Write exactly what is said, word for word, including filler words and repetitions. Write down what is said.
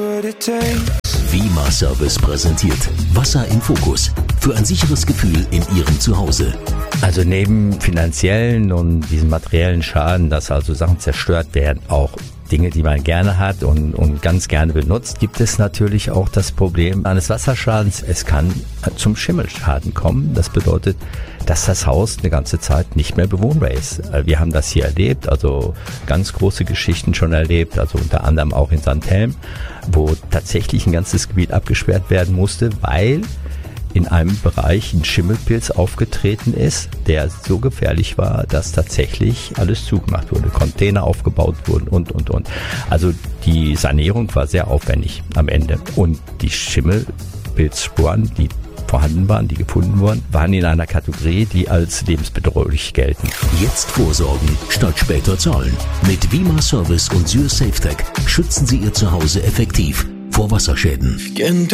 Vima Service präsentiert Wasser im Fokus für ein sicheres Gefühl in Ihrem Zuhause. Also neben finanziellen und diesen materiellen Schaden, dass also Sachen zerstört werden, auch Dinge, die man gerne hat und, und ganz gerne benutzt, gibt es natürlich auch das Problem eines Wasserschadens. Es kann zum Schimmelschaden kommen. Das bedeutet, dass das Haus eine ganze Zeit nicht mehr bewohnbar ist. Wir haben das hier erlebt, also ganz große Geschichten schon erlebt, also unter anderem auch in Sandhelm, wo tatsächlich ein ganzes Gebiet abgesperrt werden musste, weil in einem Bereich ein Schimmelpilz aufgetreten ist, der so gefährlich war, dass tatsächlich alles zugemacht wurde, Container aufgebaut wurden und, und, und. Also die Sanierung war sehr aufwendig am Ende. Und die Schimmelpilzsporen, die vorhanden waren, die gefunden wurden, waren in einer Kategorie, die als lebensbedrohlich gelten. Jetzt vorsorgen, statt später zahlen. Mit Vima Service und Syr SafeTech schützen Sie Ihr Zuhause effektiv vor Wasserschäden.